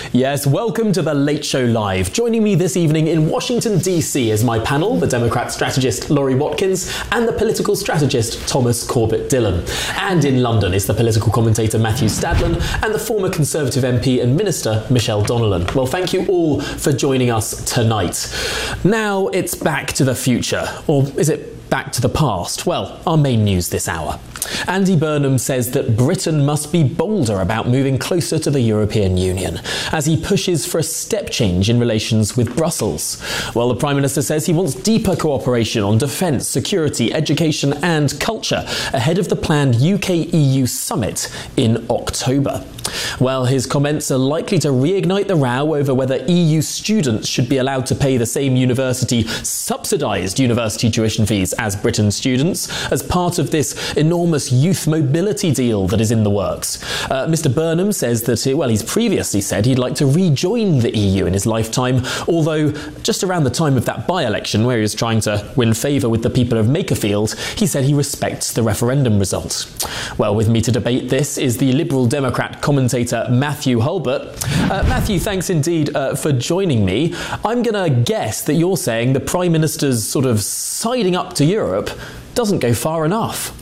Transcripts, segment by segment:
Yes, welcome to The Late Show Live. Joining me this evening in Washington, D.C. is my panel, the Democrat strategist Laurie Watkins and the political strategist Thomas Corbett Dillon. And in London is the political commentator Matthew Stadlen and the former Conservative MP and Minister Michelle Donnellan. Well, thank you all for joining us tonight. Now it's back to the future, or is it back to the past? Well, our main news this hour. Andy Burnham says that Britain must be bolder about moving closer to the European Union as he pushes for a step change in relations with Brussels. Well, the Prime Minister says he wants deeper cooperation on defence, security, education and culture ahead of the planned UK-EU summit in October. Well, his comments are likely to reignite the row over whether EU students should be allowed to pay the same subsidised university tuition fees as Britain's students as part of this enormous youth mobility deal that is in the works. Mr Burnham says that, he's previously said he'd like to rejoin the EU in his lifetime, although just around the time of that by-election where he was trying to win favour with the people of Makerfield, he said he respects the referendum result. Well, with me to debate this is the Liberal Democrat commentator Matthew Hulbert. Matthew, thanks indeed for joining me. I'm going to guess that you're saying the Prime Minister's sort of siding up to Europe doesn't go far enough.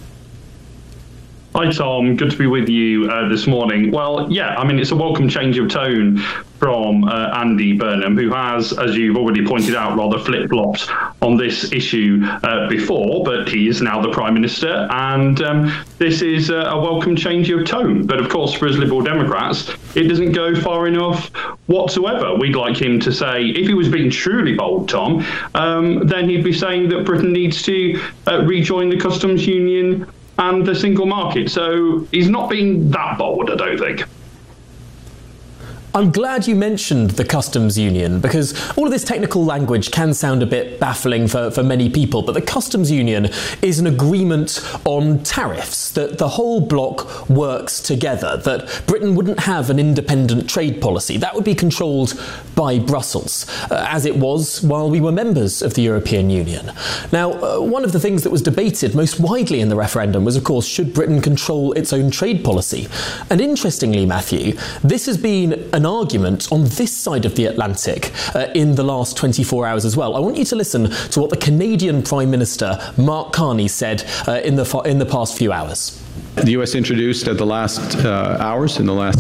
Hi, Tom. Good to be with you this morning. Well, yeah, I mean, it's a welcome change of tone from Andy Burnham, who has, as you've already pointed out, rather flip-flopped on this issue before, but he is now the Prime Minister, and this is a welcome change of tone. But of course, for us Liberal Democrats, it doesn't go far enough whatsoever. We'd like him to say, if he was being truly bold, Tom, then he'd be saying that Britain needs to rejoin the customs union and the single market. So he's not being that bold, I don't think. I'm glad you mentioned the customs union, because all of this technical language can sound a bit baffling for many people, but the customs union is an agreement on tariffs, that the whole bloc works together, that Britain wouldn't have an independent trade policy. That would be controlled by Brussels, as it was while we were members of the European Union. Now, one of the things that was debated most widely in the referendum was, of course, should Britain control its own trade policy? And interestingly, Matthew, this has been an argument on this side of the Atlantic in the last 24 hours as well. I want you to listen to what the Canadian Prime Minister Mark Carney said in the past few hours. The U.S. introduced in the last hours,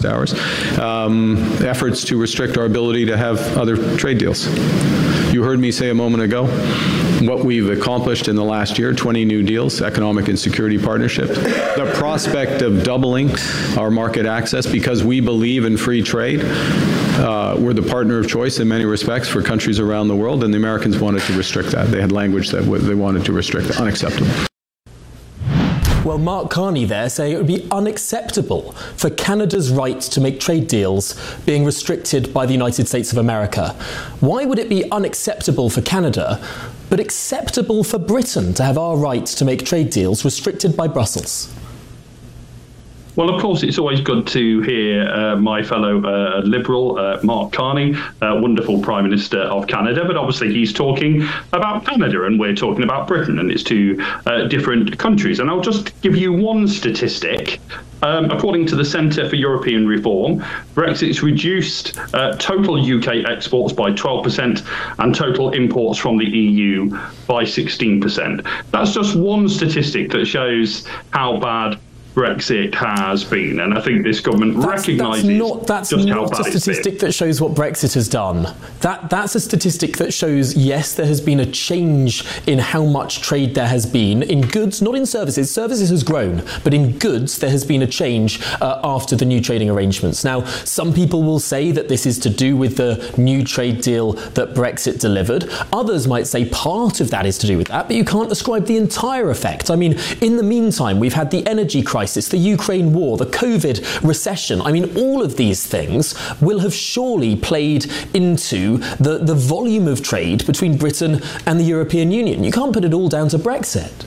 efforts to restrict our ability to have other trade deals. You heard me say a moment ago what we've accomplished in the last year, 20 new deals, economic and security partnership. The prospect of doubling our market access because we believe in free trade. We're the partner of choice in many respects for countries around the world, and the Americans wanted to restrict that. They had language that they wanted to restrict. Unacceptable. Well, Mark Carney there saying it would be unacceptable for Canada's right to make trade deals being restricted by the United States of America. Why would it be unacceptable for Canada, but acceptable for Britain to have our right to make trade deals restricted by Brussels? Well, of course, it's always good to hear my fellow Liberal, Mark Carney, wonderful Prime Minister of Canada, but obviously he's talking about Canada and we're talking about Britain, and it's two different countries. And I'll just give you one statistic. According to the Centre for European Reform, Brexit's reduced total UK exports by 12% and total imports from the EU by 16%. That's just one statistic that shows how bad Brexit has been, and I think this government recognises that's not a statistic that shows what Brexit has done. That's a statistic that shows, yes, there has been a change in how much trade there has been in goods, not in services. Services has grown, but in goods there has been a change after the new trading arrangements. Now, some people will say that this is to do with the new trade deal that Brexit delivered. Others might say part of that is to do with that, but you can't ascribe the entire effect. I mean, in the meantime, we've had the energy crisis, the Ukraine war, the COVID recession. I mean, all of these things will have surely played into the volume of trade between Britain and the European Union. You can't put it all down to Brexit.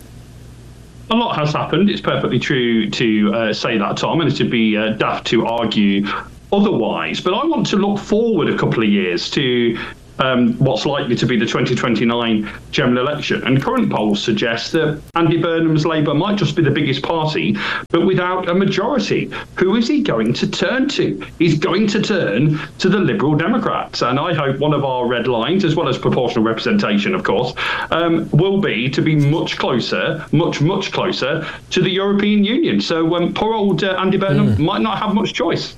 A lot has happened. It's perfectly true to say that, Tom, and it would be daft to argue otherwise. But I want to look forward a couple of years to what's likely to be the 2029 general election. And current polls suggest that Andy Burnham's Labour might just be the biggest party, but without a majority. Who is he going to turn to? He's going to turn to the Liberal Democrats. And I hope one of our red lines, as well as proportional representation, of course, will be to be much closer to the European Union. So poor old Andy Burnham might not have much choice.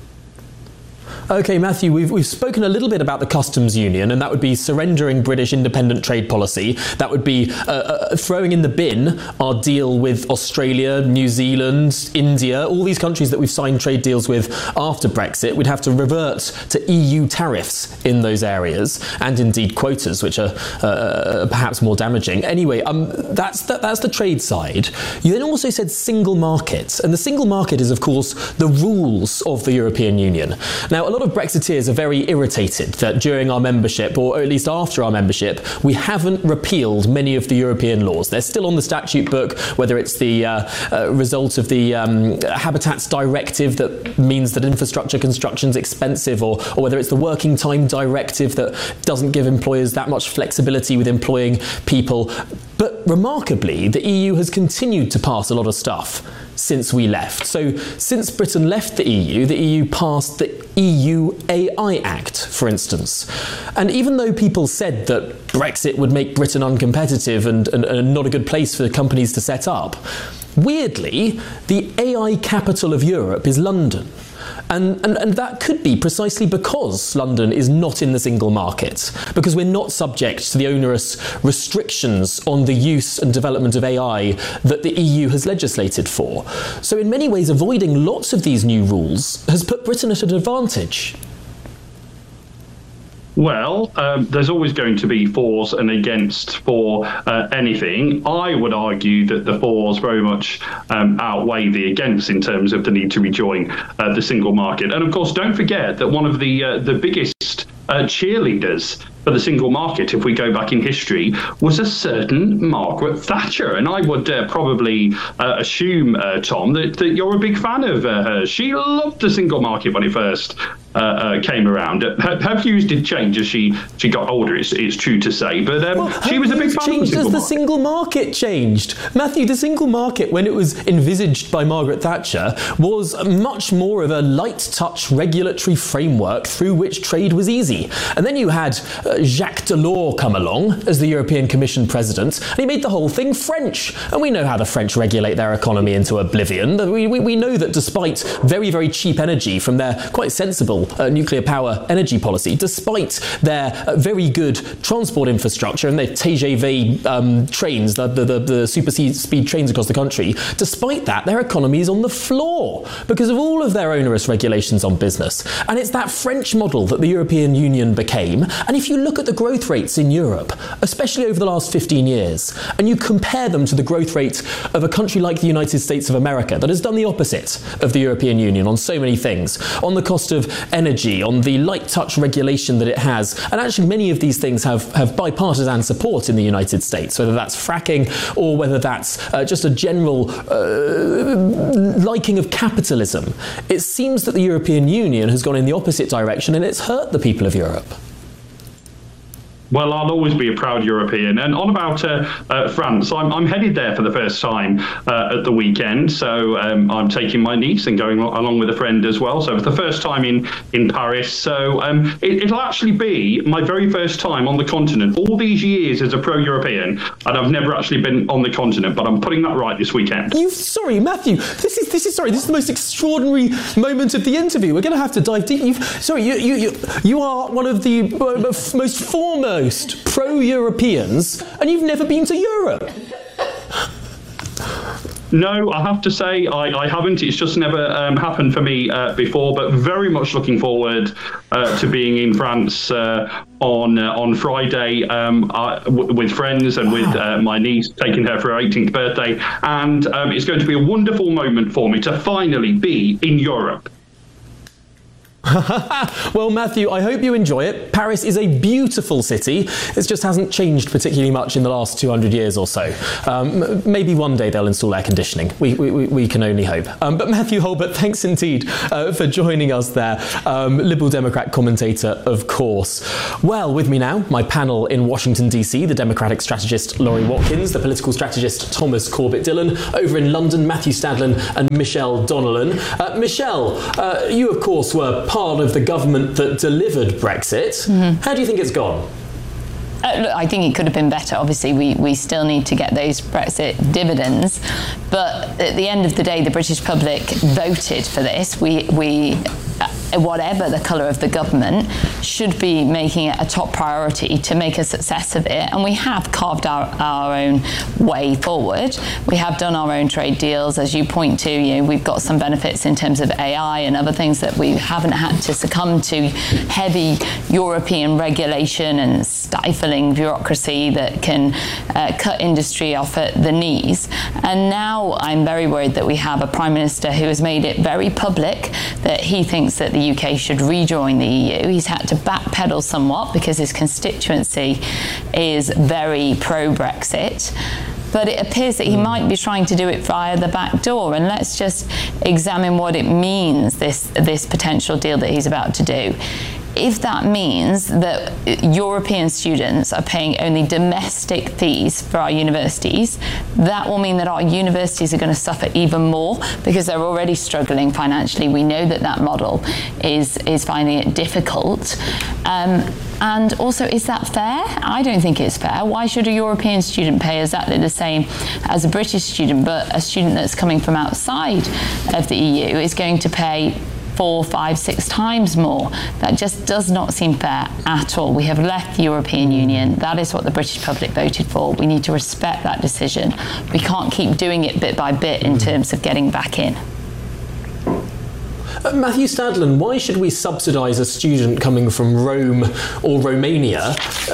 OK, Matthew, we've spoken a little bit about the customs union, and that would be surrendering British independent trade policy. That would be throwing in the bin our deal with Australia, New Zealand, India, all these countries that we've signed trade deals with after Brexit. We'd have to revert to EU tariffs in those areas, and indeed quotas, which are perhaps more damaging. Anyway, that's the trade side. You then also said single market, and the single market is, of course, the rules of the European Union. Now, a lot of Brexiteers are very irritated that during our membership, or at least after our membership, we haven't repealed many of the European laws. They're still on the statute book, whether it's the result of the Habitats Directive that means that infrastructure construction is expensive, or whether it's the Working Time Directive that doesn't give employers that much flexibility with employing people. But remarkably, the EU has continued to pass a lot of stuff since we left. So since Britain left the EU passed the EU AI Act, for instance. And even though people said that Brexit would make Britain uncompetitive and not a good place for companies to set up, weirdly, the AI capital of Europe is London. And that could be precisely because London is not in the single market, because we're not subject to the onerous restrictions on the use and development of AI that the EU has legislated for. So in many ways, avoiding lots of these new rules has put Britain at an advantage. Well, there's always going to be fors and against for anything. I would argue that the fors very much outweigh the against in terms of the need to rejoin the single market. And of course, don't forget that one of the biggest cheerleaders for the single market, if we go back in history, was a certain Margaret Thatcher. And I would probably assume, Tom, that you're a big fan of her. She loved the single market when it first came around. Her views did change as she got older, it's true to say, but she was a big fan of the single market. As the single market changed. Matthew, the single market, when it was envisaged by Margaret Thatcher, was much more of a light touch regulatory framework through which trade was easy. And then you had Jacques Delors come along as the European Commission president, and he made the whole thing French. And we know how the French regulate their economy into oblivion. We know that despite very, very cheap energy from their quite sensible nuclear power energy policy, despite their very good transport infrastructure and their TGV trains, the super speed trains across the country, despite that, their economy is on the floor because of all of their onerous regulations on business. And it's that French model that the European Union became. And if you look at the growth rates in Europe, especially over the last 15 years, and you compare them to the growth rate of a country like the United States of America that has done the opposite of the European Union on so many things, on the cost of energy, on the light touch regulation that it has, and actually many of these things have bipartisan support in the United States, whether that's fracking or whether that's just a general liking of capitalism. It seems that the European Union has gone in the opposite direction and it's hurt the people of Europe. Well, I'll always be a proud European. And on about France, I'm headed there for the first time at the weekend. So I'm taking my niece and going along with a friend as well. So it's the first time in Paris. So it'll actually be my very first time on the continent. All these years as a pro-European, and I've never actually been on the continent, but I'm putting that right this weekend. Sorry, Matthew, this is the most extraordinary moment of the interview. We're going to have to dive deep. You are one of the most foremost pro-Europeans, and you've never been to Europe. No, I have to say I haven't. It's just never happened for me before, but very much looking forward to being in France on Friday with friends and with my niece, taking her for her 18th birthday. And it's going to be a wonderful moment for me to finally be in Europe. Well, Matthew, I hope you enjoy it. Paris is a beautiful city. It just hasn't changed particularly much in the last 200 years or so. Maybe one day they'll install air conditioning. We can only hope. But Matthew Holbert, thanks indeed for joining us there. Liberal Democrat commentator, of course. Well, with me now, my panel in Washington, D.C., the Democratic strategist Laurie Watkins, the political strategist Thomas Corbett-Dillon, over in London, Matthew Stadlen and Michelle Donnellan. Michelle, you, of course, were part of the government that delivered Brexit. Mm-hmm. How do you think it's gone? Look, I think it could have been better. Obviously, we still need to get those Brexit dividends. But at the end of the day, the British public voted for this. We whatever the colour of the government, should be making it a top priority to make a success of it. And we have carved out our own way forward. We have done our own trade deals, as you point to. We've got some benefits in terms of AI and other things that we haven't had to succumb to heavy European regulation and stifling bureaucracy that can cut industry off at the knees. And now I'm very worried that we have a Prime Minister who has made it very public that he thinks that the UK should rejoin the EU. He's had to backpedal somewhat because his constituency is very pro-Brexit. But it appears that he might be trying to do it via the back door. And let's just examine what it means, this potential deal that he's about to do. If that means that European students are paying only domestic fees for our universities, that will mean that our universities are going to suffer even more because they're already struggling financially. We know that model is finding it difficult. And also, is that fair? I don't think it's fair. Why should a European student pay exactly the same as a British student, but a student that's coming from outside of the EU is going to pay 4, 5, 6 times more? That just does not seem fair at all. We have left the European Union. That is what the British public voted for. We need to respect that decision. We can't keep doing it bit by bit in terms of getting back in. Matthew Stadlen, why should we subsidise a student coming from Rome or Romania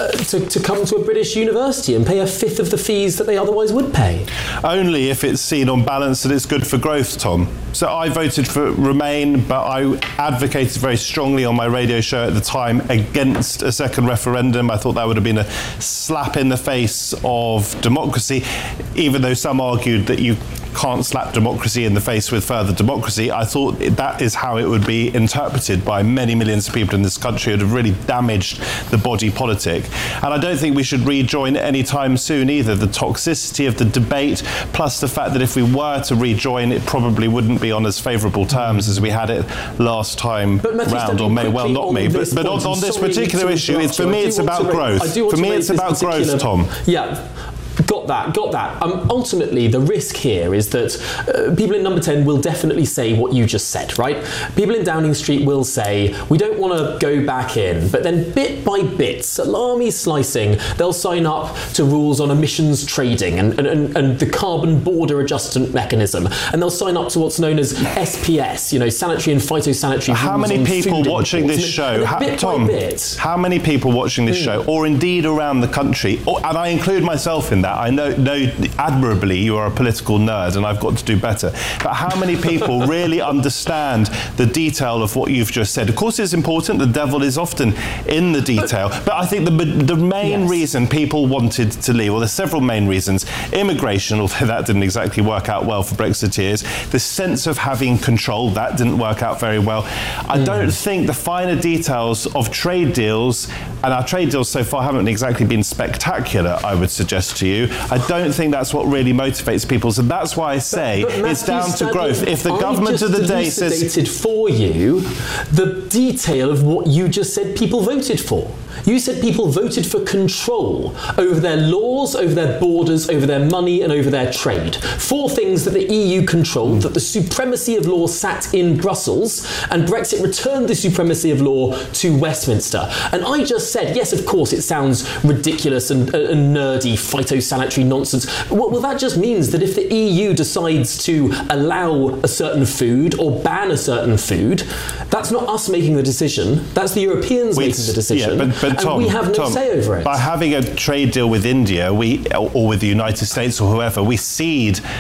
to come to a British university and pay a fifth of the fees that they otherwise would pay? Only if it's seen on balance that it's good for growth, Tom. So I voted for Remain, but I advocated very strongly on my radio show at the time against a second referendum. I thought that would have been a slap in the face of democracy, even though some argued that you can't slap democracy in the face with further democracy. I thought that is how it would be interpreted by many millions of people in this country. It would have really damaged the body politic. And I don't think we should rejoin anytime soon either. The toxicity of the debate, plus the fact that if we were to rejoin, it probably wouldn't be on as favourable terms as we had it last time round, or may well not be. But on this particular issue, for me it's about growth. For me it's about growth, Tom. Yeah. Got that. Ultimately, the risk here is that people in Number 10 will definitely say what you just said, right? People in Downing Street will say, we don't want to go back in, but then bit by bit, salami slicing, they'll sign up to rules on emissions trading and the carbon border adjustment mechanism, and they'll sign up to what's known as SPS, sanitary and phytosanitary rules. How many people watching this show, Tom, how many people watching this show, or indeed around the country, and I include myself in that. I know admirably you are a political nerd and I've got to do better. But how many people really understand the detail of what you've just said? Of course it's important, the devil is often in the detail. But I think the main reason people wanted to leave, well, there's several main reasons. Immigration, although that didn't exactly work out well for Brexiteers. The sense of having control, that didn't work out very well. I don't think the finer details of trade deals, and our trade deals so far haven't exactly been spectacular, I would suggest to you. I don't think that's what really motivates people. So that's why I say it's down to growth. If the government of the day says... I just elucidated for you the detail of what you just said people voted for. You said people voted for control over their laws, over their borders, over their money and over their trade. 4 things that the EU controlled, that the supremacy of law sat in Brussels, and Brexit returned the supremacy of law to Westminster. And I just said, yes, of course, it sounds ridiculous and nerdy, phytosanitary nonsense. Well, that just means that if the EU decides to allow a certain food or ban a certain food, that's not us making the decision, that's the Europeans making the decision. Yeah, but Tom, and we have no say over it. By having a trade deal with India, or with the United States or whoever, we cede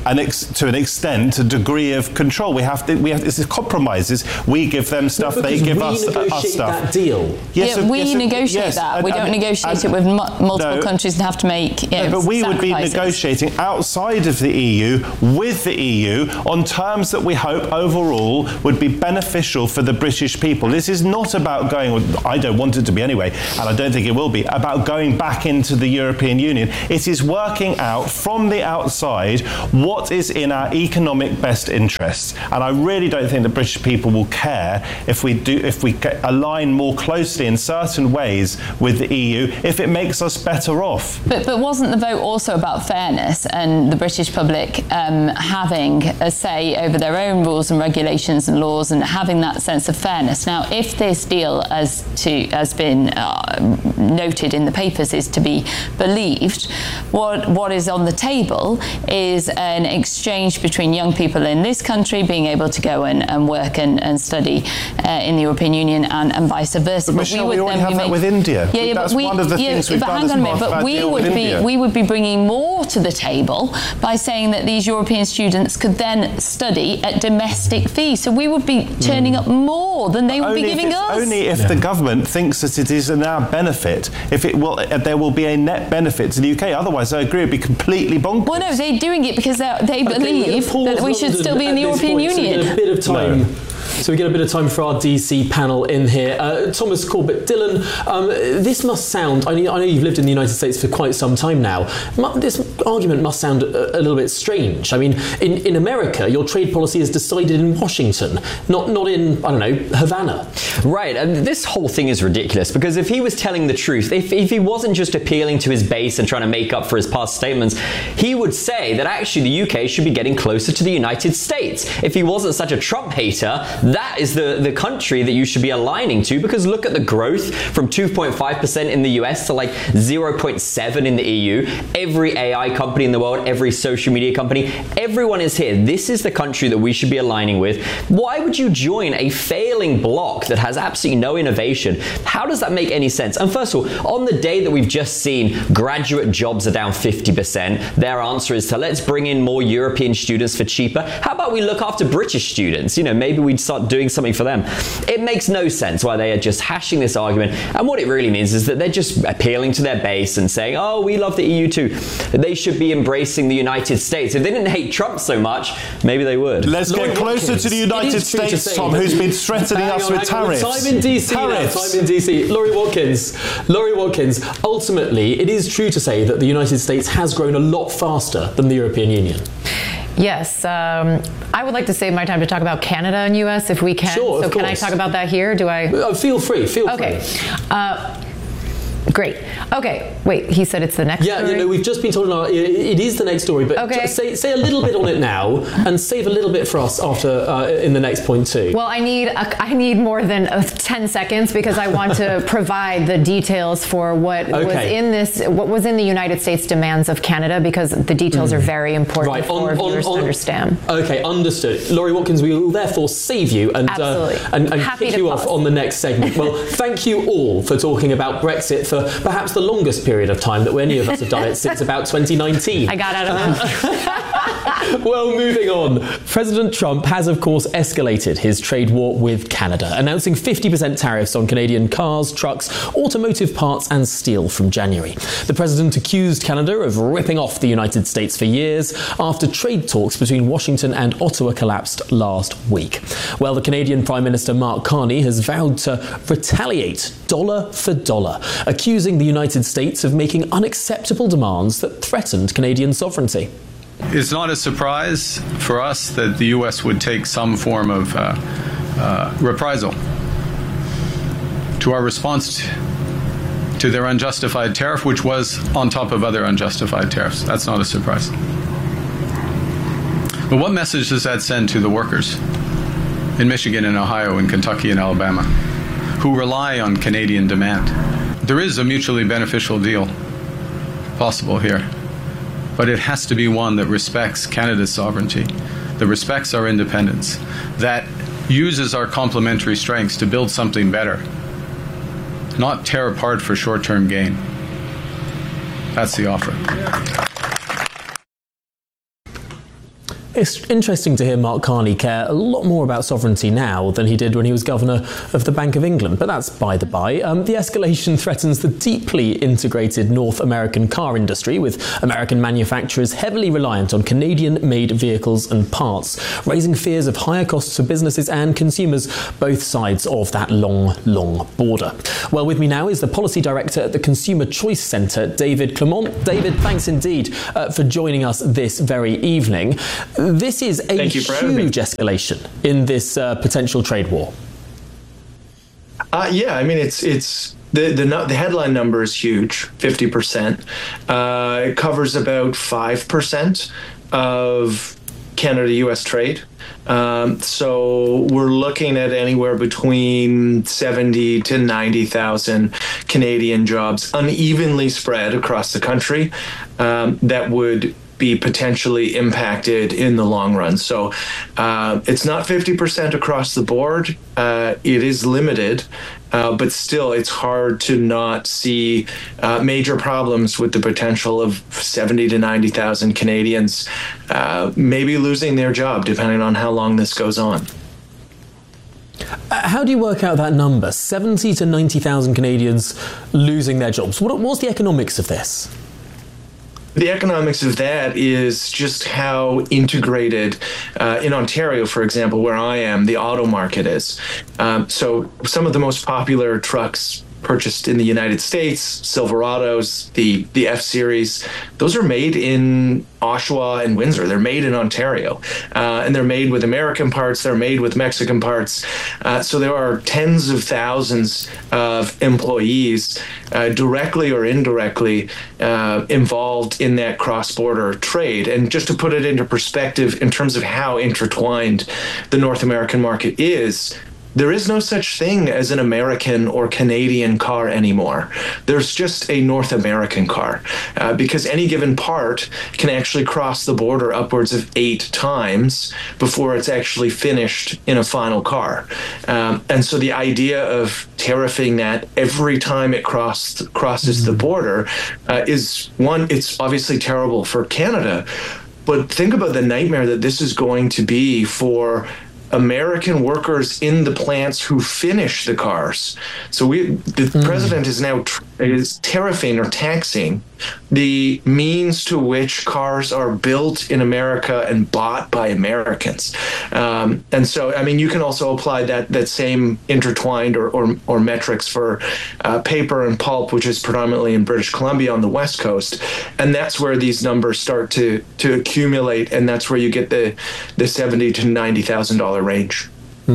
to an extent, a degree of control. We have it's compromises. We give them stuff, they give us stuff. That deal. Yes, we negotiate that. We don't negotiate it with multiple countries and have to make but we would be negotiating outside of the EU with the EU on terms that we hope overall would be beneficial for the British people. This is not about I don't want it to be anyway, and I don't think it will be, about going back into the European Union. It is working out from the outside what is in our economic best interests. And I really don't think the British people will care if we align more closely in certain ways with the EU if it makes us better off. But wasn't the vote also about fairness and the British public having a say over their own rules and regulations and laws and having that sense of fairness? Now, if this deal, as been noted in the papers, is to be believed, what is on the table is an exchange between young people in this country being able to go and work and study in the European Union and vice versa. But Michelle, we already have that with India. Yeah, that's one of the things we've done. Hang on a minute, but we would be bringing more to the table by saying that these European students could then study at domestic fees. So we would be turning up more than they would be giving us. Only if the government thinks that it is in our benefit, if it will, there will be a net benefit to the UK. Otherwise, I agree, it would be completely bonkers. Well, no, they're doing it because they believe that we should still be in the European Union. So we get a bit of time. So we get a bit of time for our DC panel in here. Thomas Corbett-Dillon, this must sound, I know you've lived in the United States for quite some time now, this argument must sound a little bit strange. I mean, in America, your trade policy is decided in Washington, not in, I don't know, Havana. Right, and this whole thing is ridiculous, because if he was telling the truth, if he wasn't just appealing to his base and trying to make up for his past statements, he would say that actually the UK should be getting closer to the United States. If he wasn't such a Trump hater, that is the country that you should be aligning to, because look at the growth from 2.5% in the US to like 0.7 in the EU. Every AI company in the world, every social media company, everyone is here. This is the country that we should be aligning with. Why would you join a failing bloc that has absolutely no innovation? How does that make any sense? And first of all, on the day that we've just seen graduate jobs are down 50%, their answer is to let's bring in more European students for cheaper. How about we look after British students? You know, maybe we'd start doing something for them. It makes no sense why they are just hashing this argument. And what it really means is that they're just appealing to their base and saying, oh, we love the EU too. They should be embracing the United States. If they didn't hate Trump so much, maybe they would. Let's get closer to the United States, Tom, who's been threatening us with tariffs. Time in DC. Time in DC. Laurie Watkins, ultimately, it is true to say that the United States has grown a lot faster than the European Union. Yes, I would like to save my time to talk about Canada and US if we can. Sure, so can I talk about that here? Do I? Feel free. Okay. Great. Okay. Wait, he said it's the next story? Yeah, you know, we've just been told it is the next story, but okay. say a little bit on it now and save a little bit for us after in the next point too. Well, I need more than 10 seconds because I want to provide the details for what was in the United States demands of Canada, because the details are very important for viewers to understand. Okay, understood. Laurie Watkins, we will therefore save you and kick you off on the next segment. Well, thank you all for talking about Brexit for perhaps the longest period of time that any of us have done it since about 2019. I got out of that. Well, moving on. President Trump has, of course, escalated his trade war with Canada, announcing 50% tariffs on Canadian cars, trucks, automotive parts and steel from January. The president accused Canada of ripping off the United States for years after trade talks between Washington and Ottawa collapsed last week. Well, the Canadian Prime Minister Mark Carney has vowed to retaliate dollar for dollar, accusing the United States of making unacceptable demands that threatened Canadian sovereignty. It's not a surprise for us that the U.S. would take some form of reprisal to our response to their unjustified tariff, which was on top of other unjustified tariffs. That's not a surprise. But what message does that send to the workers in Michigan and Ohio and Kentucky and Alabama who rely on Canadian demand? There is a mutually beneficial deal possible here, but it has to be one that respects Canada's sovereignty, that respects our independence, that uses our complementary strengths to build something better, not tear apart for short-term gain. That's the offer. It's interesting to hear Mark Carney care a lot more about sovereignty now than he did when he was governor of the Bank of England, but that's by the by. The escalation threatens the deeply integrated North American car industry, with American manufacturers heavily reliant on Canadian-made vehicles and parts, raising fears of higher costs for businesses and consumers, both sides of that long border. Well, with me now is the Policy Director at the Consumer Choice Centre, David Clement. David, thanks indeed for joining us this very evening. This is a huge escalation in this potential trade war. Yeah, I mean, it's the headline number is huge, 50%. It covers about 5% of Canada-US trade. So we're looking at anywhere between 70 to 90,000 Canadian jobs unevenly spread across the country that would be potentially impacted in the long run. So it's not 50% across the board. It is limited, but still it's hard to not see major problems with the potential of 70 to 90,000 Canadians maybe losing their job, depending on how long this goes on. How do you work out that number? 70 to 90,000 Canadians losing their jobs. What's the economics of this? The economics of that is just how integrated in Ontario, for example, where I am, the auto market is. So some of the most popular trucks purchased in the United States, Silverados, the F-Series, those are made in Oshawa and Windsor. They're made in Ontario. And they're made with American parts. They're made with Mexican parts. So there are tens of thousands of employees directly or indirectly involved in that cross-border trade. And just to put it into perspective in terms of how intertwined the North American market is, there is no such thing as an American or Canadian car anymore. There's just a North American car because any given part can actually cross the border upwards of 8 times before it's actually finished in a final car. And so the idea of tariffing that every time it crosses the border is one, it's obviously terrible for Canada, but think about the nightmare that this is going to be for American workers in the plants who finish the cars. So the president is now tariffing or taxing the means to which cars are built in America and bought by Americans. And so, I mean, you can also apply that same intertwined or metrics for paper and pulp, which is predominantly in British Columbia on the West Coast. And that's where these numbers start to accumulate. And that's where you get the $70,000 to $90,000 range.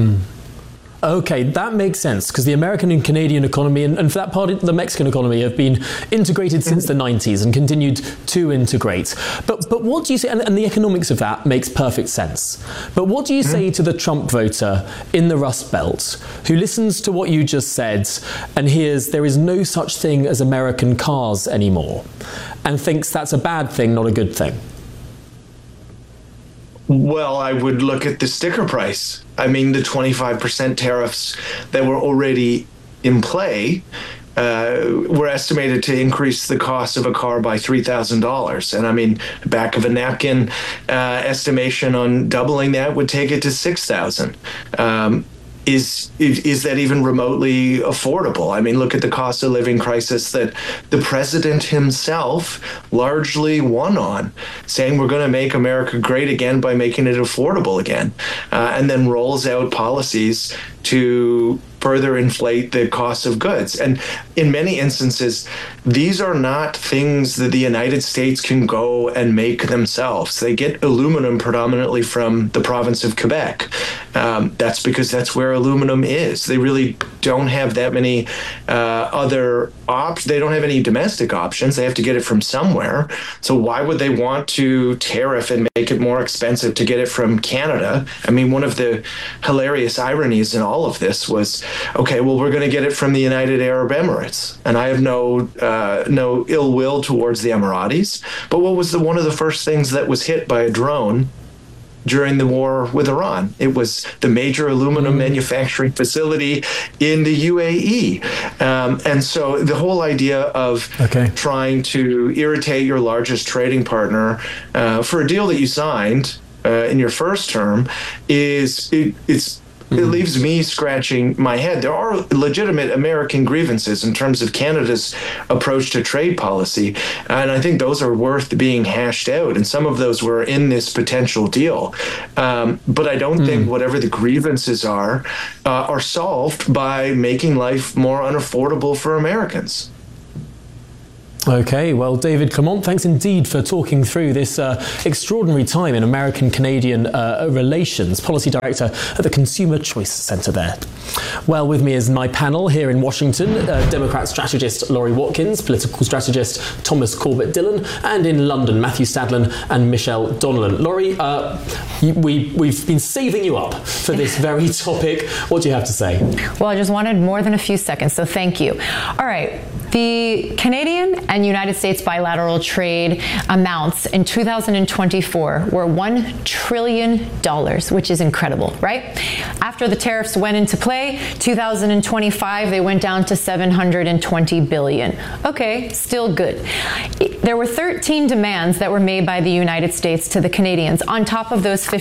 Okay, that makes sense, because the American and Canadian economy, and for that part, the Mexican economy, have been integrated since the 90s and continued to integrate. But what do you say, and the economics of that makes perfect sense, but what do you say to the Trump voter in the Rust Belt who listens to what you just said and hears there is no such thing as American cars anymore and thinks that's a bad thing, not a good thing? Well, I would look at the sticker price. I mean, the 25% tariffs that were already in play were estimated to increase the cost of a car by $3,000. And I mean, the back of a napkin estimation on doubling that would take it to $6,000. Is that even remotely affordable? I mean, look at the cost of living crisis that the president himself largely won on, saying we're going to make America great again by making it affordable again, and then rolls out policies to further inflate the cost of goods. And in many instances, these are not things that the United States can go and make themselves. They get aluminum predominantly from the province of Quebec. That's because that's where aluminum is. They really don't have that many other options. They don't have any domestic options. They have to get it from somewhere. So why would they want to tariff and make it more expensive to get it from Canada? I mean, one of the hilarious ironies in all of this was, okay, well, we're going to get it from the United Arab Emirates. And I have no ill will towards the Emiratis. But what was one of the first things that was hit by a drone during the war with Iran? It was the major aluminum manufacturing facility in the UAE. And so the whole idea of trying to irritate your largest trading partner for a deal that you signed in your first term it leaves me scratching my head. There are legitimate American grievances in terms of Canada's approach to trade policy, and I think those are worth being hashed out, and some of those were in this potential deal. But I don't think whatever the grievances are solved by making life more unaffordable for Americans. Okay, well, David Clement, thanks indeed for talking through this extraordinary time in American-Canadian relations, Policy Director at the Consumer Choice Centre there. Well, with me is my panel here in Washington, Democrat strategist Laurie Watkins, political strategist Thomas Corbett-Dillon, and in London, Matthew Stadlen and Michelle Donnellan. Laurie, we've been saving you up for this very topic. What do you have to say? Well, I just wanted more than a few seconds, so thank you. All right. The Canadian and United States bilateral trade amounts in 2024 were $1 trillion, which is incredible, right? After the tariffs went into play, 2025, they went down to $720 billion. Okay, still good. There were 13 demands that were made by the United States to the Canadians on top of those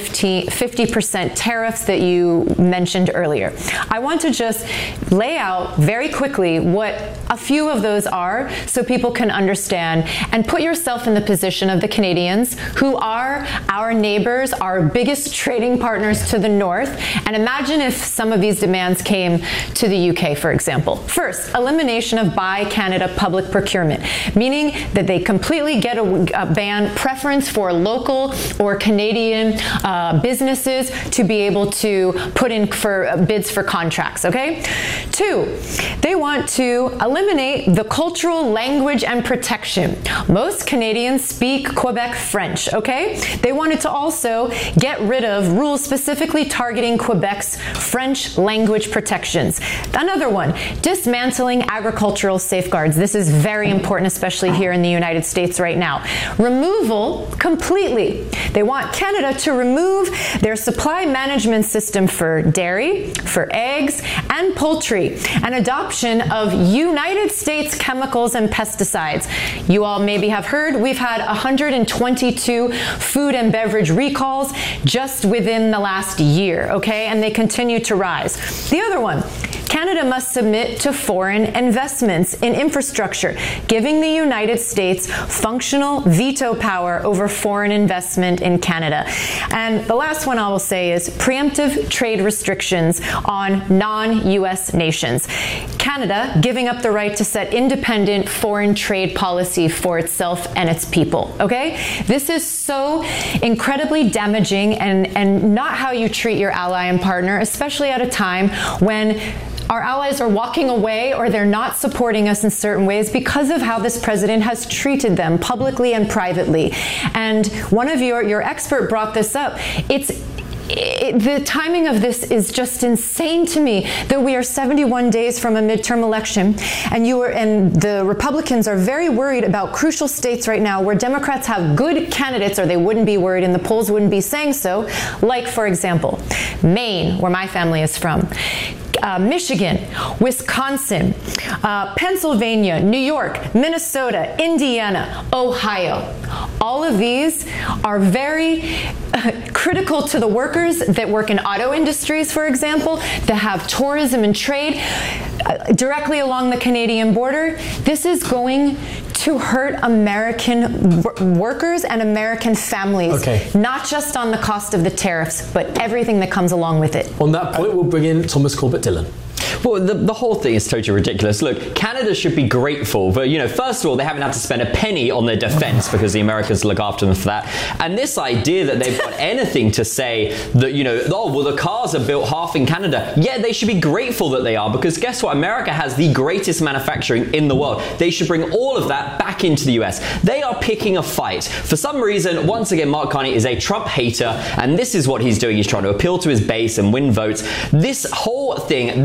50% tariffs that you mentioned earlier. I want to just lay out very quickly what a few of those are so people can understand, and put yourself in the position of the Canadians, who are our neighbors, our biggest trading partners to the north, and imagine if some of these demands came to the UK, for example. First, elimination of Buy Canada public procurement, meaning that they completely get a ban preference for local or Canadian businesses to be able to put in for bids for contracts, okay? 2, they want to eliminate the cultural language and protection. Most Canadians speak Quebec French, okay? They wanted to also get rid of rules specifically targeting Quebec's French language protections. Another one, dismantling agricultural safeguards. This is very important, especially here in the United States right now. Removal completely. They want Canada to remove their supply management system for dairy, for eggs, and poultry, and adoption of United States chemicals and pesticides. You all maybe have heard we've had 122 food and beverage recalls just within the last year, okay? And they continue to rise. The other one, Canada must submit to foreign investments in infrastructure, giving the United States functional veto power over foreign investment in Canada. And the last one I will say is preemptive trade restrictions on non-US nations. Canada giving up the right to set independent foreign trade policy for itself and its people, okay? This is so incredibly damaging and not how you treat your ally and partner, especially at a time when our allies are walking away or they're not supporting us in certain ways because of how this president has treated them publicly and privately. And one of your expert brought this up. The timing of this is just insane to me, that we are 71 days from a midterm election, and the Republicans are very worried about crucial states right now where Democrats have good candidates, or they wouldn't be worried and the polls wouldn't be saying so, like, for example, Maine, where my family is from, Michigan, Wisconsin, Pennsylvania, New York, Minnesota, Indiana, Ohio. All of these are very critical to the workers that work in auto industries, for example, that have tourism and trade directly along the Canadian border. This is going to hurt American workers and American families, not just on the cost of the tariffs, but everything that comes along with it. On that point, we'll bring in Thomas Corbett-Dillon. Well, the whole thing is totally ridiculous. Look, Canada should be grateful, but, first of all, they haven't had to spend a penny on their defense because the Americans look after them for that. And this idea that they've got anything to say that, the cars are built half in Canada. Yeah, they should be grateful that they are, because guess what? America has the greatest manufacturing in the world. They should bring all of that back into the US. They are picking a fight. For some reason, once again, Mark Carney is a Trump hater, and this is what he's doing. He's trying to appeal to his base and win votes. This whole thing, they're going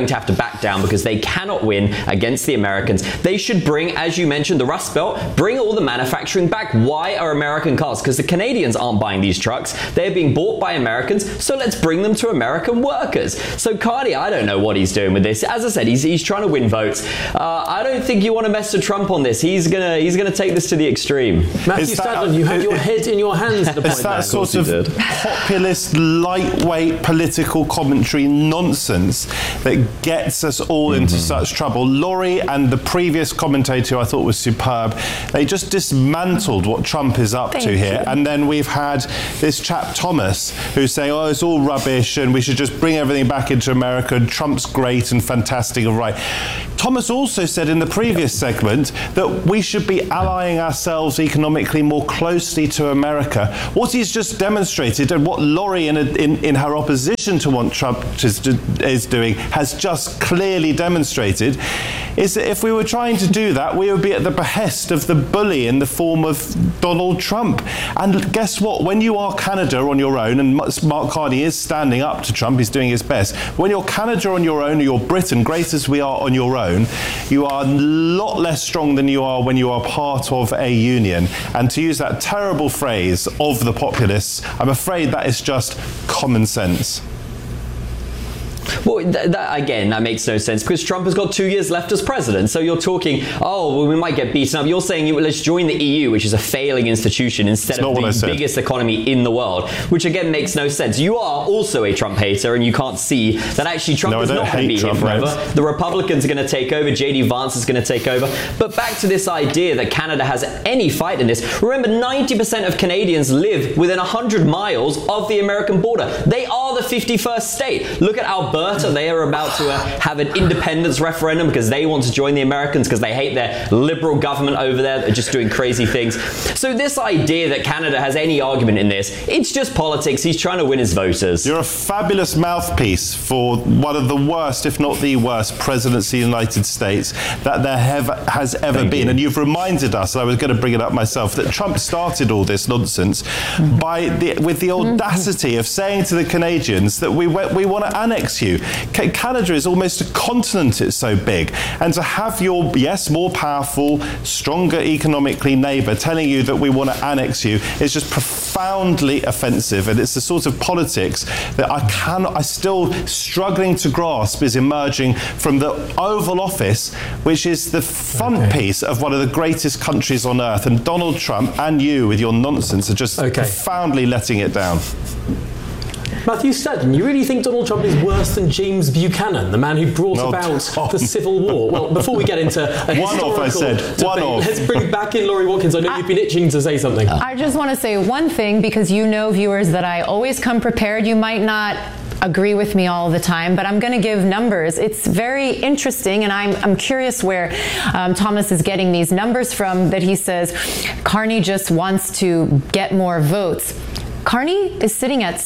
going to have to back down because they cannot win against the Americans. They should bring, as you mentioned, the Rust Belt, bring all the manufacturing back. Why are American cars? Because the Canadians aren't buying these trucks. They're being bought by Americans, so let's bring them to American workers. So Carney, I don't know what he's doing with this. As I said, he's trying to win votes. I don't think you want to mess with Trump on this. He's gonna take this to the extreme. Matthew Stadlen, you have your head in your hands at the point. It's that sort of populist, lightweight political commentary nonsense that gets us all into such trouble. Laurie and the previous commentator, who I thought was superb, they just dismantled what Trump is up to here. And then we've had this chap Thomas who's saying, oh, it's all rubbish and we should just bring everything back into America and Trump's great and fantastic and right. Thomas also said in the previous segment that we should be allying ourselves economically more closely to America. What he's just demonstrated, and what Laurie in her opposition to what Trump is doing has just clearly demonstrated, is that if we were trying to do that, we would be at the behest of the bully in the form of Donald Trump. And guess what? When you are Canada on your own, and Mark Carney is standing up to Trump, he's doing his best. When you're Canada on your own, or you're Britain, great as we are on your own, you are a lot less strong than you are when you are part of a union. And to use that terrible phrase of the populists, I'm afraid that is just common sense. Well, that makes no sense because Trump has got 2 years left as president. So you're talking, oh, well, we might get beaten up. You're saying, let's join the EU, which is a failing institution, instead of the biggest economy in the world, which again makes no sense. You are also a Trump hater, and you can't see that actually Trump is not going to be here forever. The Republicans are going to take over. J.D. Vance is going to take over. But back to this idea that Canada has any fight in this. Remember, 90% of Canadians live within 100 miles of the American border. They are the 51st state. Look at Alberta. They are about to have an independence referendum because they want to join the Americans because they hate their liberal government over there that are just doing crazy things. So this idea that Canada has any argument in this, it's just politics. He's trying to win his voters. You're a fabulous mouthpiece for one of the worst, if not the worst, presidency of the United States that there has ever been. And you've reminded us, and I was going to bring it up myself, that Trump started all this nonsense with the audacity of saying to the Canadians that we want to annex you. Canada is almost a continent, it's so big. And to have your, yes, more powerful, stronger economically neighbour telling you that we want to annex you is just profoundly offensive. And it's the sort of politics that I still struggling to grasp is emerging from the Oval Office, which is the front piece of one of the greatest countries on earth. And Donald Trump and you with your nonsense are just profoundly letting it down. Matthew Stadlen, you really think Donald Trump is worse than James Buchanan, the man who brought about the Civil War? Well, before we get into a historical debate, let's bring back in Laurie Watkins. I know you've been itching to say something. I just want to say one thing, because you know, viewers, that I always come prepared. You might not agree with me all the time, but I'm going to give numbers. It's very interesting, and I'm curious where Thomas is getting these numbers from, that he says Carney just wants to get more votes. Carney is sitting at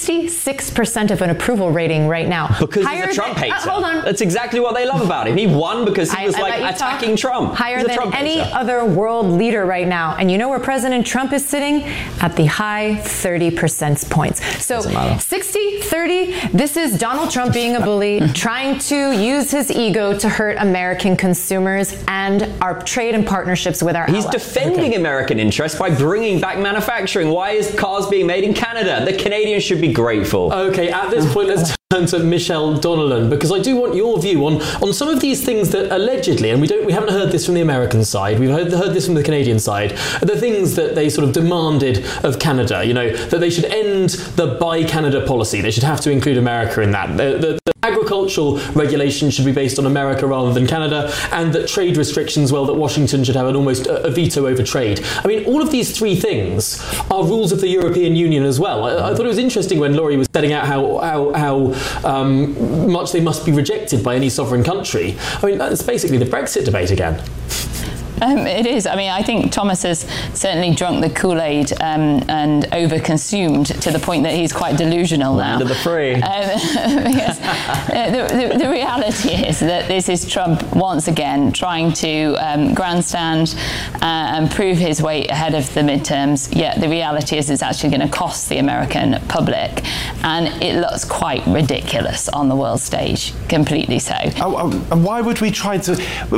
66% of an approval rating right now. Because he's a Trump hater. Hold on. That's exactly what they love about him. He won because he was attacking Trump. Higher than any other world leader right now. And you know where President Trump is sitting? At the high 30% points. So 60-30, this is Donald Trump being a bully, trying to use his ego to hurt American consumers and our trade and partnerships with our allies. He's defending American interests by bringing back manufacturing. Why is cars being made in Canada? The Canadians should be grateful. Okay, at this point, let's turn to Michelle Donnellan, because I do want your view on some of these things that allegedly, and we haven't heard this from the American side, we've heard this from the Canadian side, the things that they sort of demanded of Canada, you know, that they should end the Buy Canada policy, they should have to include America in that. The agricultural regulation should be based on America rather than Canada, and that trade restrictions, well, that Washington should have almost a veto over trade. I mean, all of these three things are rules of the European Union as well. I thought it was interesting when Laurie was setting out how much they must be rejected by any sovereign country. I mean, that's basically the Brexit debate again. It is. I mean, I think Thomas has certainly drunk the Kool-Aid and over-consumed to the point that he's quite delusional now. Land of the free. The reality is that this is Trump once again trying to grandstand and prove his way ahead of the midterms, yet the reality is it's actually going to cost the American public, and it looks quite ridiculous on the world stage, completely so. And why would we try to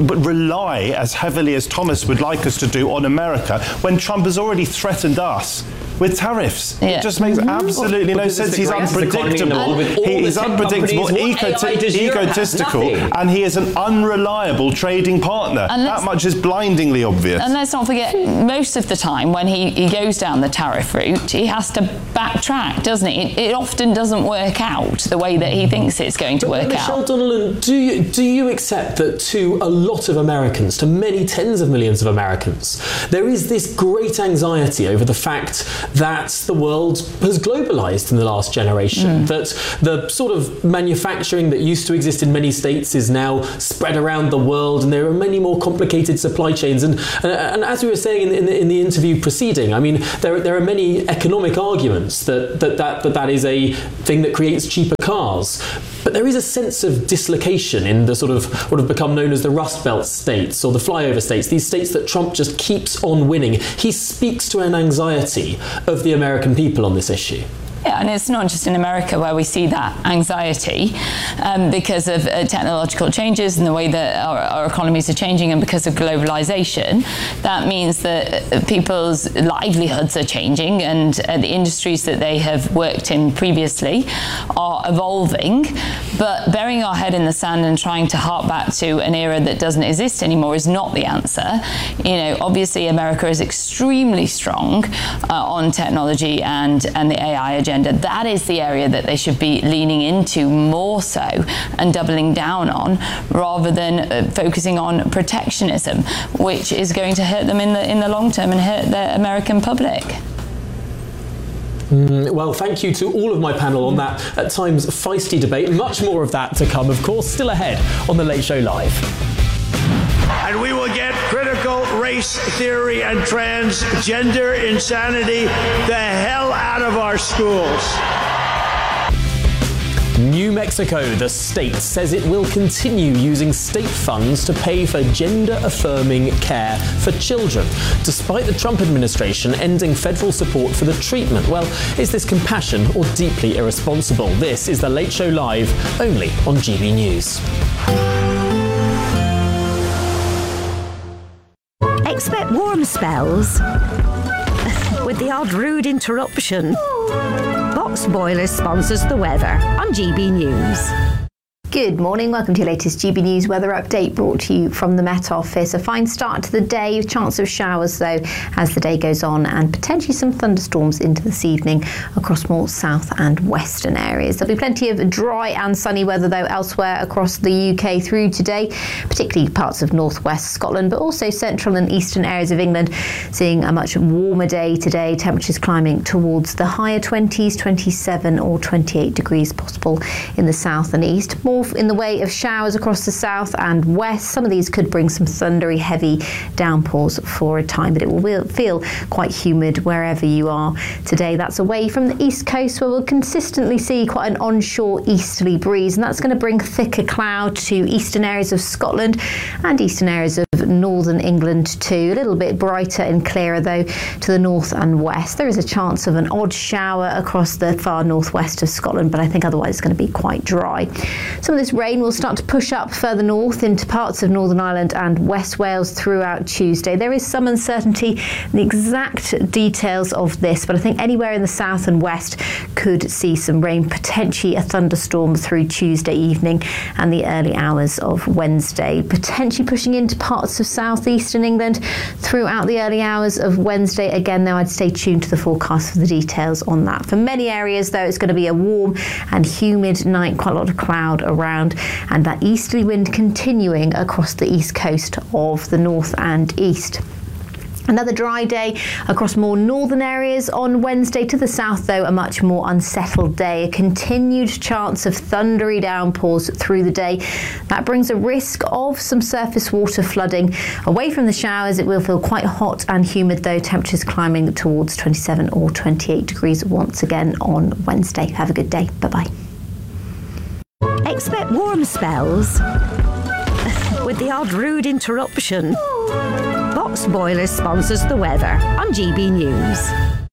rely as heavily as Thomas would like us to do on America when Trump has already threatened us with tariffs? It just makes absolutely no sense. He's unpredictable. He's unpredictable, egotistical, and he is an unreliable trading partner. That much is blindingly obvious. And let's not forget, most of the time when he goes down the tariff route, he has to backtrack, doesn't he? It often doesn't work out the way that he thinks it's going to work out. Michelle Donelan, do you accept that to a lot of Americans, to many tens of millions of Americans, there is this great anxiety over the fact that the world has globalized in the last generation, that the sort of manufacturing that used to exist in many states is now spread around the world, and there are many more complicated supply chains. And as we were saying in the interview preceding, I mean, there are many economic arguments that is a thing that creates cheaper cars. But there is a sense of dislocation in the sort of what have become known as the Rust Belt states or the flyover states, these states that Trump just keeps on winning. He speaks to an anxiety of the American people on this issue. Yeah, and it's not just in America where we see that anxiety because of technological changes and the way that our economies are changing, and because of globalization. That means that people's livelihoods are changing, and the industries that they have worked in previously are evolving. But burying our head in the sand and trying to hark back to an era that doesn't exist anymore is not the answer. You know, obviously America is extremely strong on technology and the AI agenda. That is the area that they should be leaning into more so and doubling down on, rather than focusing on protectionism, which is going to hurt them in the long term and hurt the American public. Well, thank you to all of my panel on that at times feisty debate. Much more of that to come, of course, still ahead on The Late Show Live. And we will get critical race theory and transgender insanity the hell out of our schools. New Mexico, the state, says it will continue using state funds to pay for gender-affirming care for children, despite the Trump administration ending federal support for the treatment. Well, is this compassion or deeply irresponsible? This is The Late Show Live, only on GB News. Expect warm spells with the odd rude interruption. Box Boilers sponsors the weather on GB News. Good morning, welcome to your latest GB News weather update, brought to you from the Met Office. A fine start to the day, chance of showers though as the day goes on, and potentially some thunderstorms into this evening across more south and western areas. There'll be plenty of dry and sunny weather though elsewhere across the UK through today, particularly parts of northwest Scotland, but also central and eastern areas of England, seeing a much warmer day today. Temperatures climbing towards the higher 20s, 27 or 28 degrees possible in the south and east. More in the way of showers across the south and west. Some of these could bring some thundery, heavy downpours for a time, but it will feel quite humid wherever you are today. That's away from the east coast, where we'll consistently see quite an onshore easterly breeze, and that's going to bring thicker cloud to eastern areas of Scotland and eastern areas of northern England too. A little bit brighter and clearer though to the north and west. There is a chance of an odd shower across the far northwest of Scotland, but I think otherwise it's going to be quite dry. Some of this rain will start to push up further north into parts of Northern Ireland and West Wales throughout Tuesday. There is some uncertainty in the exact details of this, but I think anywhere in the south and west could see some rain, potentially a thunderstorm through Tuesday evening and the early hours of Wednesday, potentially pushing into parts of southeastern England throughout the early hours of Wednesday. Again, though, I'd stay tuned to the forecast for the details on that. For many areas, though, it's going to be a warm and humid night, quite a lot of cloud around, and that easterly wind continuing across the east coast of the north and east. Another dry day across more northern areas on Wednesday. To the south, though, a much more unsettled day. A continued chance of thundery downpours through the day. That brings a risk of some surface water flooding. Away from the showers, it will feel quite hot and humid, though. Temperatures climbing towards 27 or 28 degrees once again on Wednesday. Have a good day. Bye-bye. Expect warm spells with the odd rude interruption. Box Boilers sponsors the weather on GB News.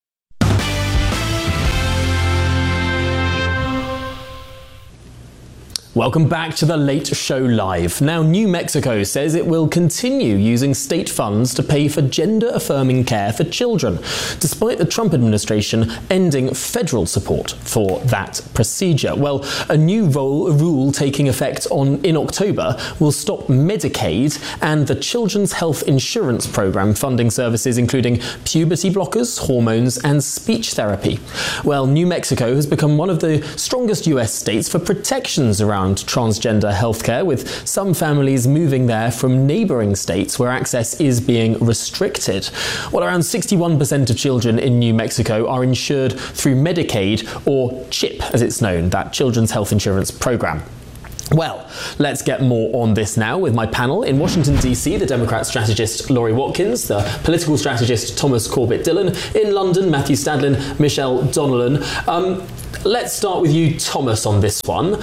Welcome back to The Late Show Live. Now, New Mexico says it will continue using state funds to pay for gender-affirming care for children, despite the Trump administration ending federal support for that procedure. Well, a new rule taking effect in October will stop Medicaid and the Children's Health Insurance Program funding services including puberty blockers, hormones and speech therapy. Well, New Mexico has become one of the strongest US states for protections around transgender healthcare, with some families moving there from neighbouring states where access is being restricted. Well, around 61% of children in New Mexico are insured through Medicaid, or CHIP as it's known, that Children's Health Insurance Program. Well, let's get more on this now with my panel. In Washington, D.C., the Democrat strategist Laurie Watkins, the political strategist Thomas Corbett-Dillon, in London, Matthew Stadlin, Michelle Donnellan. Let's start with you, Thomas, on this one.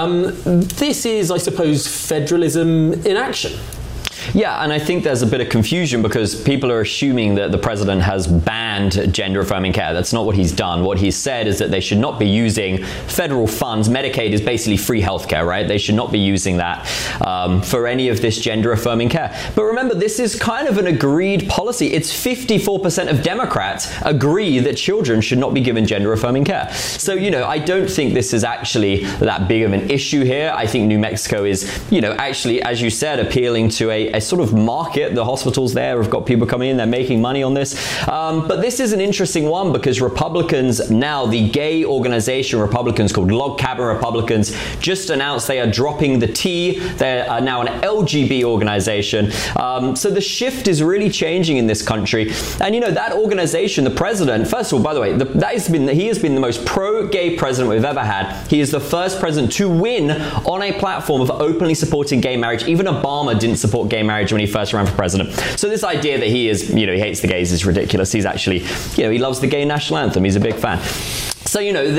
This is, I suppose, federalism in action. Yeah, and I think there's a bit of confusion because people are assuming that the president has banned gender-affirming care. That's not what he's done. What he's said is that they should not be using federal funds. Medicaid is basically free healthcare, right? They should not be using that for any of this gender-affirming care. But remember, this is kind of an agreed policy. It's 54% of Democrats agree that children should not be given gender-affirming care. So, I don't think this is actually that big of an issue here. I think New Mexico is, actually, as you said, appealing to a sort of market. The hospitals there have got people coming in, they're making money on this. But this is an interesting one because Republicans now, the gay organization Republicans called Log Cabin Republicans, just announced they are dropping the T. They are now an LGB organization. So the shift is really changing in this country. And that organization, the president, first of all, by the way, he has been the most pro-gay president we've ever had. He is the first president to win on a platform of openly supporting gay marriage. Even Obama didn't support gay marriage when he first ran for president. So this idea that he is, he hates the gays is ridiculous. He's actually, he loves the gay national anthem. He's a big fan. So,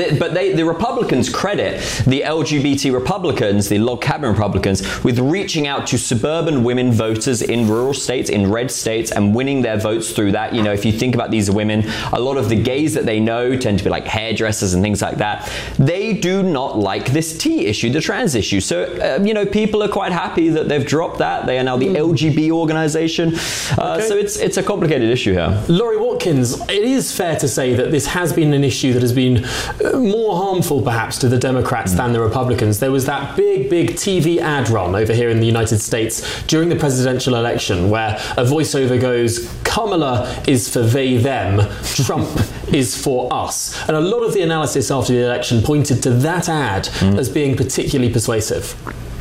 the Republicans credit the LGBT Republicans, the Log Cabin Republicans, with reaching out to suburban women voters in rural states, in red states, and winning their votes through that. If you think about these women, a lot of the gays that they know tend to be like hairdressers and things like that. They do not like this T issue, the trans issue. So, people are quite happy that they've dropped that. They are now the LGB organization. So it's a complicated issue here. Laurie Watkins, it is fair to say that this has been an issue that has been more harmful perhaps to the Democrats than the Republicans. There was that big TV ad run over here in the United States during the presidential election where a voiceover goes, Kamala is for they, them, Trump is for us. And a lot of the analysis after the election pointed to that ad as being particularly persuasive.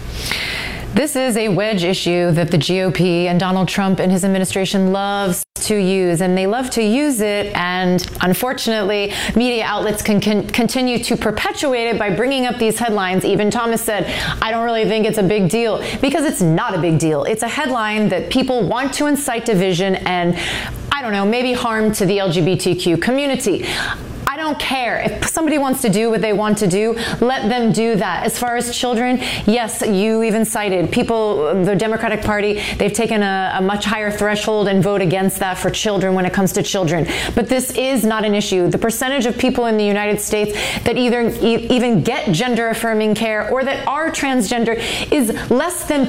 This is a wedge issue that the GOP and Donald Trump and his administration loves to use, and they love to use it, and unfortunately media outlets can continue to perpetuate it by bringing up these headlines. Even Thomas said, I don't really think it's a big deal, because it's not a big deal. It's a headline that people want to incite division and, I don't know, maybe harm to the LGBTQ community. I don't care. If somebody wants to do what they want to do, let them do that. As far as children, yes, you even cited people, the Democratic Party, they've taken a much higher threshold and vote against that for children when it comes to children. But this is not an issue. The percentage of people in the United States that either even get gender-affirming care or that are transgender is less than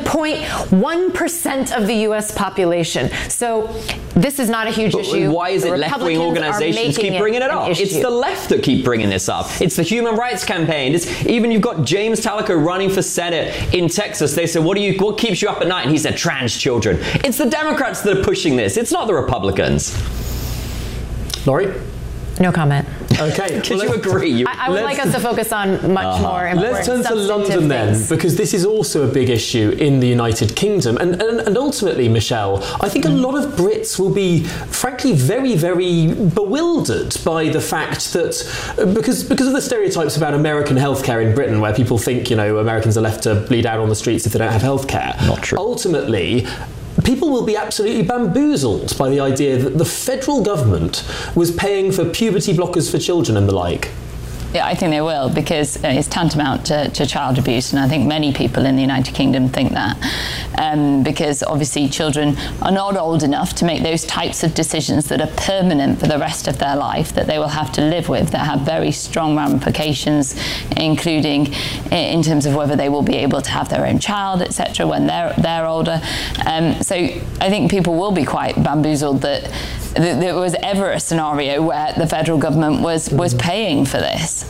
0.1% of the U.S. population. So this is not a huge issue. Why is it left-wing organizations keep bringing it up? It's the left that keep bringing this up. It's the Human Rights Campaign. Even you've got James Talco running for Senate in Texas. They said, what keeps you up at night? And he said, trans children. It's the Democrats that are pushing this. It's not the Republicans. Laurie? No comment. Okay. Could you agree? I would like us to focus on much more important. Let's turn to London then, because this is also a big issue in the United Kingdom. And ultimately, Michelle, I think a lot of Brits will be, frankly, very, very bewildered by the fact that, because of the stereotypes about American healthcare in Britain, where people think, Americans are left to bleed out on the streets if they don't have healthcare. Not true. Ultimately, people will be absolutely bamboozled by the idea that the federal government was paying for puberty blockers for children and the like. Yeah, I think they will, because it's tantamount to child abuse, and I think many people in the United Kingdom think that, because obviously children are not old enough to make those types of decisions that are permanent for the rest of their life, that they will have to live with, that have very strong ramifications, including in terms of whether they will be able to have their own child, etc., when they're older. So I think people will be quite bamboozled that there was ever a scenario where the federal government was paying for this.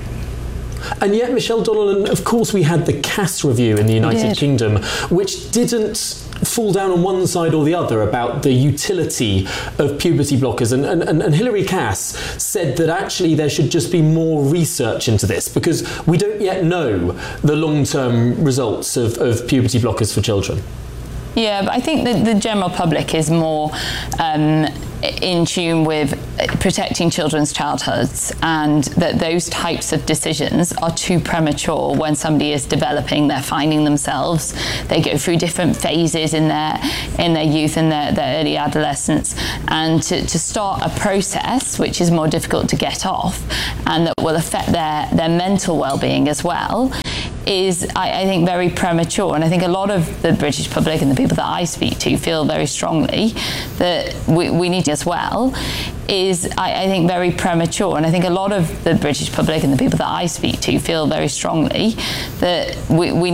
And yet, Michelle Donnellan, of course, we had the Cass review in the United Kingdom, which didn't fall down on one side or the other about the utility of puberty blockers. And Hilary Cass said that actually there should just be more research into this, because we don't yet know the long-term results of puberty blockers for children. Yeah, but I think that the general public is more in tune with protecting children's childhoods, and that those types of decisions are too premature when somebody is developing, they're finding themselves, they go through different phases in their youth and their early adolescence, and to start a process which is more difficult to get off and that will affect their mental well-being as well is, I think, very premature. And I think a lot of the British public and the people that I speak to feel very strongly that we need to as well, is, I think, very premature. And I think a lot of the British public and the people that I speak to feel very strongly that we need